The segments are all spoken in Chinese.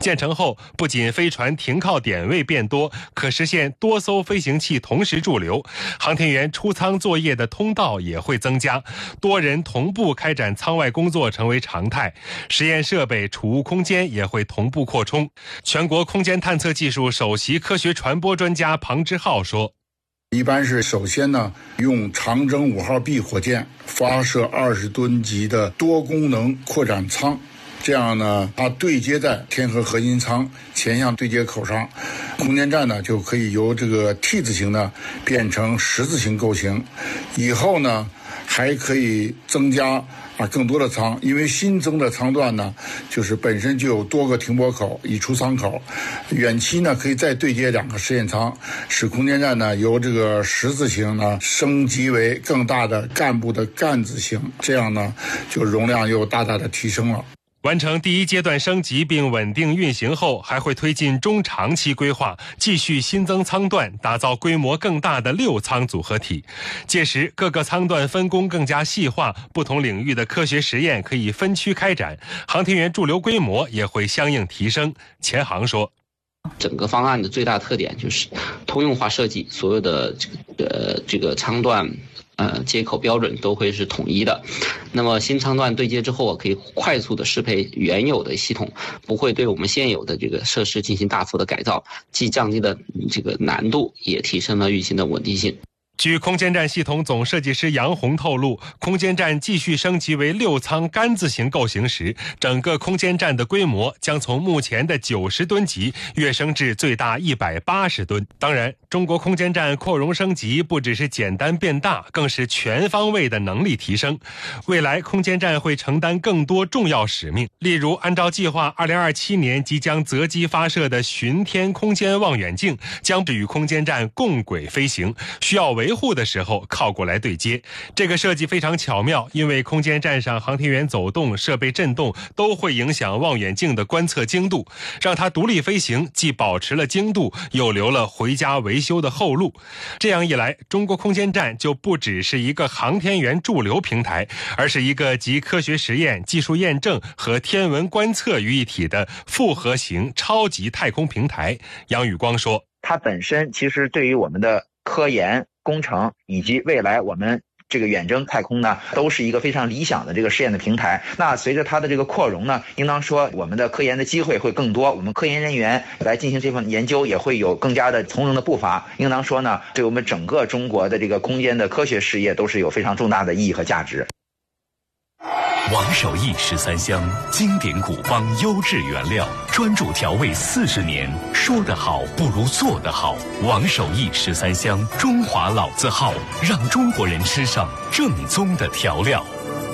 建成后，不仅飞船停靠点位变多，可实现多艘飞行器同时驻留，航天员出舱作业的通道也会增加，多人同步开展舱外工作成为常态，实验设备、储物空间也会同步扩充。全国空间探测技术首席科学传播专家庞之浩说， 一般是首先呢，用长征5号 B 火箭发射20吨级的多功能扩展舱，这样呢，它对接在天河核心舱前向对接口上，空间站呢就可以由这个 T 字形呢变成十字形构型。以后呢，还可以增加更多的舱，因为新增的舱段呢，就是本身就有多个停泊口、以出舱口，远期呢可以再对接2个实验舱，使空间站呢由这个十字形呢升级为更大的干部的干字形，这样呢就容量又大大的提升了。 完成第一阶段升级并稳定运行后，还会推进中长期规划，继续新增舱段，打造规模更大的6舱组合体。届时各个舱段分工更加细化，不同领域的科学实验可以分区开展，航天员驻留规模也会相应提升。钱航说， 整个方案的最大特点就是通用化设计，所有的这个舱段接口标准都会是统一的。那么新舱段对接之后，可以快速的适配原有的系统，不会对我们现有的这个设施进行大幅的改造，既降低了这个难度，也提升了运行的稳定性。 据空间站系统总设计师杨红透露，空间站继续升级为6舱杆字形构型时，整个空间站的规模将从目前的90吨级跃升至最大180吨。当然，中国空间站扩容升级不只是简单变大，更是全方位的能力提升。未来空间站会承担更多重要使命，例如按照计划2027年即将择机发射的巡天空间望远镜将与空间站共轨飞行，需要维护的时候靠过来对接。这个设计非常巧妙，因为空间站上航天员走动、设备震动都会影响望远镜的观测精度，让它独立飞行，既保持了精度，又留了回家维修的后路。这样一来，中国空间站就不只是一个航天员驻留平台，而是一个集科学实验、技术验证和天文观测于一体的复合型超级太空平台。杨宇光说， 它本身其实对于我们的科研工程以及未来我们这个远征太空呢，都是一个非常理想的这个试验的平台。那随着它的这个扩容呢，应当说我们的科研的机会会更多，我们科研人员来进行这份研究也会有更加的从容的步伐。应当说呢，对我们整个中国的这个空间的科学事业都是有非常重大的意义和价值。 王守义13香，经典古方优质原料，专注调味40年，说得好不如做得好。王守义13香，中华老字号，让中国人吃上正宗的调料。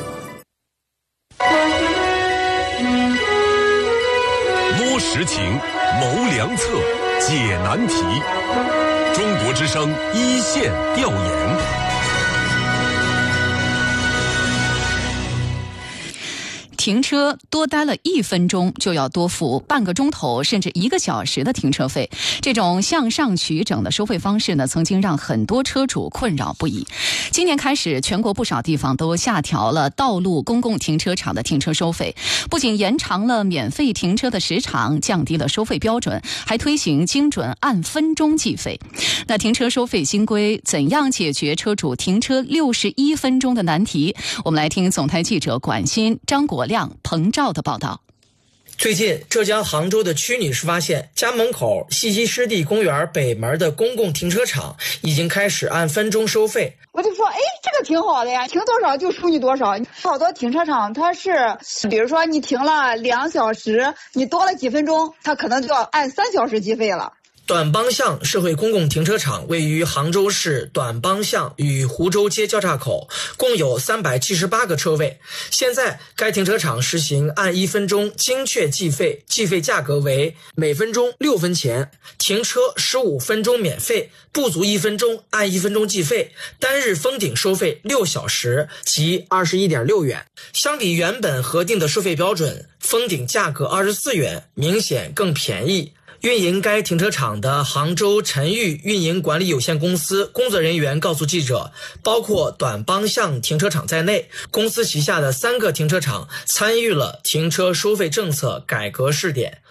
摸实情，谋良策，解难题。中国之声一线调研。 停车多待了1分钟就要多付半个钟头甚至1个小时的停车费，这种向上取整的收费方式呢，曾经让很多车主困扰不已。今年开始，全国不少地方都下调了道路公共停车场的停车收费，不仅延长了免费停车的时长，降低了收费标准，还推行精准按分钟计费。那停车收费新规怎样解决车主停车61分钟的难题？我们来听总台记者管鑫、张国亮、彭照的报道。 最近，浙江杭州的曲女士发现，家门口西溪湿地公园北门的公共停车场已经开始按分钟收费。 我就说，这个挺好的呀，停多少就收你多少。好多停车场它是，比如说你停了2小时，你多了几分钟，它可能就要按3小时计费了。 短帮巷社会公共停车场位于杭州市短帮巷与湖州街交叉口，共有378个车位。现在该停车场实行按1分钟精确计费，计费价格为每分钟6分钱，停车15分钟免费，不足1分钟按1分钟计费，单日封顶收费6小时即21.6元。相比原本核定的收费标准，封顶价格24元，明显更便宜。运营该停车场的杭州晨玉运营管理有限公司工作人员告诉记者，包括短帮巷停车场在内，公司旗下的3个停车场参与了停车收费政策改革试点。